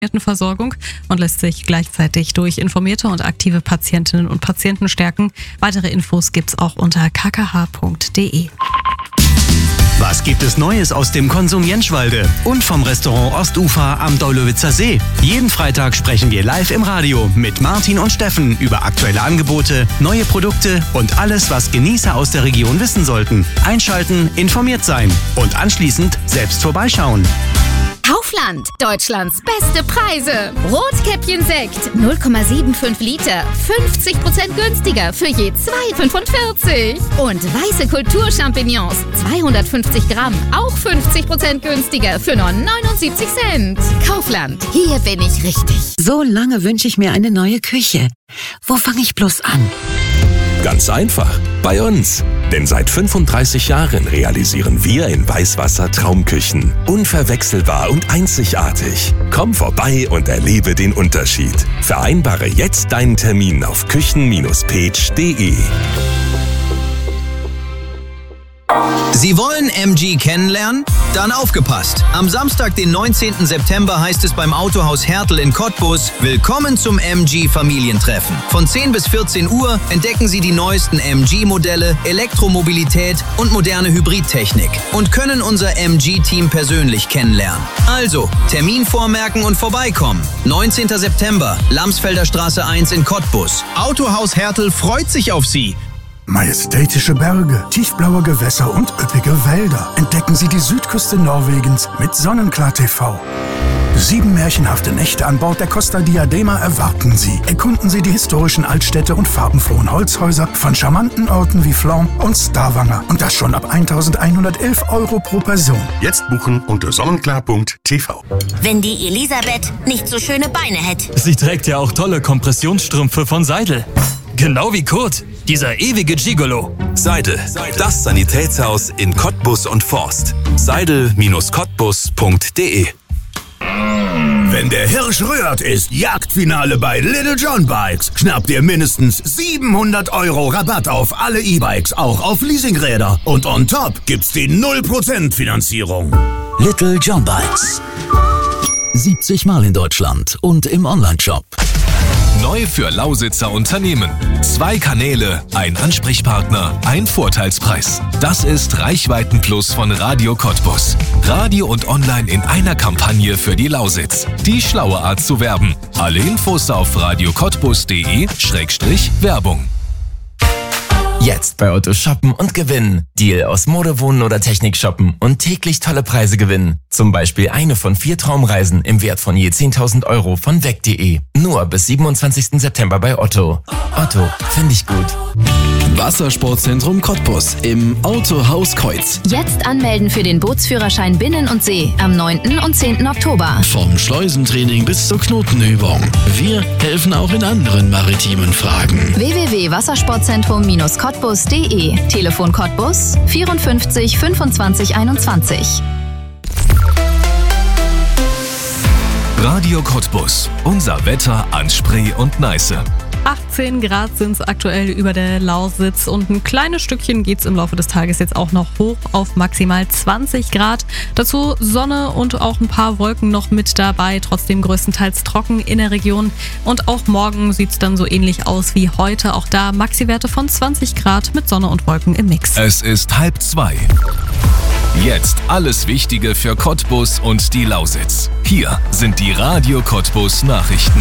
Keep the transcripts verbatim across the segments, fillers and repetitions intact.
Versorgung und lässt sich gleichzeitig durch informierte und aktive Patientinnen und Patienten stärken. Weitere Infos gibt's auch unter k k h punkt d e. Was gibt es Neues aus dem Konsum Jentschwalde und vom Restaurant Ostufer am Daulowitzer See? Jeden Freitag sprechen wir live im Radio mit Martin und Steffen über aktuelle Angebote, neue Produkte und alles, was Genießer aus der Region wissen sollten. Einschalten, informiert sein und anschließend selbst vorbeischauen. Kaufland, Deutschlands beste Preise. Rotkäppchen Sekt, null Komma fünfundsiebzig Liter, fünfzig Prozent günstiger für je zwei Komma fünfundvierzig. Und weiße Kulturchampignons, zweihundertfünfzig Gramm, auch fünfzig Prozent günstiger für nur neunundsiebzig Cent. Kaufland, hier bin ich richtig. So lange wünsche ich mir eine neue Küche. Wo fange ich bloß an? Ganz einfach, bei uns. Denn seit fünfunddreißig Jahren realisieren wir in Weißwasser Traumküchen. Unverwechselbar und einzigartig. Komm vorbei und erlebe den Unterschied. Vereinbare jetzt deinen Termin auf küchen Bindestrich page punkt d e. Sie wollen M G kennenlernen? Dann aufgepasst! Am Samstag, den neunzehnten September, heißt es beim Autohaus Hertel in Cottbus: Willkommen zum M G Familientreffen. Von zehn bis vierzehn Uhr entdecken Sie die neuesten M G-Modelle, Elektromobilität und moderne Hybridtechnik und können unser M G-Team persönlich kennenlernen. Also, Termin vormerken und vorbeikommen. neunzehnten September, Lamsfelder Straße eins in Cottbus. Autohaus Hertel freut sich auf Sie. Majestätische Berge, tiefblaue Gewässer und üppige Wälder. Entdecken Sie die Südküste Norwegens mit Sonnenklar T V. Sieben märchenhafte Nächte an Bord der Costa Diadema erwarten Sie. Erkunden Sie die historischen Altstädte und farbenfrohen Holzhäuser von charmanten Orten wie Flom und Stavanger. Und das schon ab eintausendeinhundertelf Euro pro Person. Jetzt buchen unter sonnenklar punkt t v. Wenn die Elisabeth nicht so schöne Beine hätte. Sie trägt ja auch tolle Kompressionsstrümpfe von Seidel. Genau wie Kurt, dieser ewige Gigolo. Seidel, das Sanitätshaus in Cottbus und Forst. seidel Bindestrich cottbus punkt d e. Wenn der Hirsch rührt, ist Jagdfinale bei Little John Bikes. Schnappt ihr mindestens siebenhundert Euro Rabatt auf alle E-Bikes, auch auf Leasingräder. Und on top gibt's die null Prozent Finanzierung. Little John Bikes. siebzig Mal in Deutschland und im Onlineshop. Neu für Lausitzer Unternehmen. Zwei Kanäle, ein Ansprechpartner, ein Vorteilspreis. Das ist Reichweitenplus von Radio Cottbus. Radio und Online in einer Kampagne für die Lausitz. Die schlaue Art zu werben. Alle Infos auf radio cottbus punkt d e Schrägstrich Werbung. Jetzt bei Otto shoppen und gewinnen. Deal aus Mode, Wohnen oder Technik shoppen und täglich tolle Preise gewinnen. Zum Beispiel eine von vier Traumreisen im Wert von je zehntausend Euro von weg punkt d e. Nur bis siebenundzwanzigsten September bei Otto. Otto, finde ich gut. Wassersportzentrum Cottbus im Autohaus Kreuz. Jetzt anmelden für den Bootsführerschein Binnen und See am neunten und zehnten Oktober. Vom Schleusentraining bis zur Knotenübung. Wir helfen auch in anderen maritimen Fragen. w w w punkt wassersportzentrum Cottbus punkt d e. Telefon Cottbus vierundfünfzig fünfundzwanzig einundzwanzig. Radio Cottbus. Unser Wetter an Spree und Neiße. achtzehn Grad sind es aktuell über der Lausitz und ein kleines Stückchen geht es im Laufe des Tages jetzt auch noch hoch auf maximal zwanzig Grad. Dazu Sonne und auch ein paar Wolken noch mit dabei, trotzdem größtenteils trocken in der Region. Und auch morgen sieht es dann so ähnlich aus wie heute. Auch da Maxi-Werte von zwanzig Grad mit Sonne und Wolken im Mix. Es ist halb zwei. Jetzt alles Wichtige für Cottbus und die Lausitz. Hier sind die Radio Cottbus Nachrichten.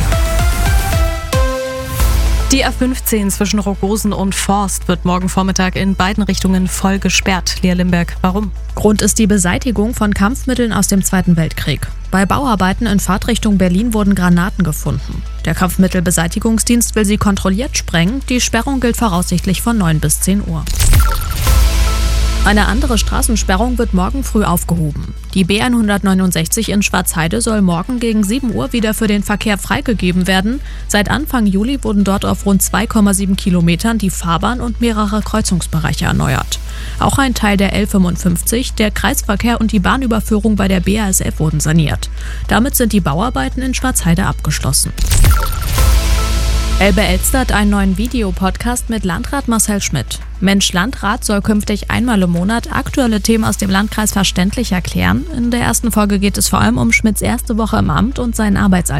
Die A fünfzehn zwischen Rogosen und Forst wird morgen Vormittag in beiden Richtungen voll gesperrt. Lea Limberg, warum? Grund ist die Beseitigung von Kampfmitteln aus dem Zweiten Weltkrieg. Bei Bauarbeiten in Fahrtrichtung Berlin wurden Granaten gefunden. Der Kampfmittelbeseitigungsdienst will sie kontrolliert sprengen. Die Sperrung gilt voraussichtlich von neun bis zehn Uhr. Eine andere Straßensperrung wird morgen früh aufgehoben. Die B hundertneunundsechzig in Schwarzheide soll morgen gegen sieben Uhr wieder für den Verkehr freigegeben werden. Seit Anfang Juli wurden dort auf rund zwei Komma sieben Kilometern die Fahrbahn und mehrere Kreuzungsbereiche erneuert. Auch ein Teil der L fünfundfünfzig, der Kreisverkehr und die Bahnüberführung bei der B A S F wurden saniert. Damit sind die Bauarbeiten in Schwarzheide abgeschlossen. Elbe Elster hat einen neuen Videopodcast mit Landrat Marcel Schmidt. Mensch Landrat soll künftig einmal im Monat aktuelle Themen aus dem Landkreis verständlich erklären. In der ersten Folge geht es vor allem um Schmidts erste Woche im Amt und seinen Arbeitsalltag.